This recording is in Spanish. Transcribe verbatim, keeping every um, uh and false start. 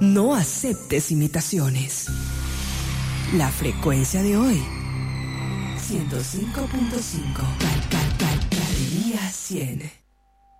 No aceptes imitaciones. La frecuencia de hoy, ciento cinco punto cinco. Cal, cal, cal, Galería cien.